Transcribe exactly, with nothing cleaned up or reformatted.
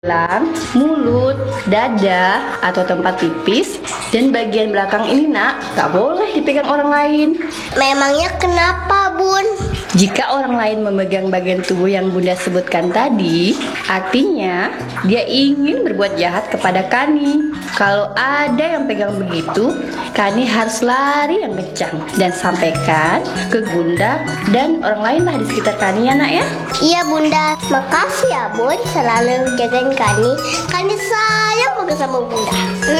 Tulang, mulut, dada, atau tempat pipis, dan bagian belakang ini nak, tak boleh dipegang orang lain. Memangnya kenapa, Bun? Jika orang lain memegang bagian tubuh yang Bunda sebutkan tadi, artinya dia ingin berbuat jahat kepada Kani. Kalau ada yang pegang begitu, Kani harus lari yang kencang dan sampaikan ke Bunda dan orang lain lah di sekitar Kani ya nak ya. Iya Bunda, makasih ya Bun, selalu jagain Kani. Kani sayang banget sama Bunda.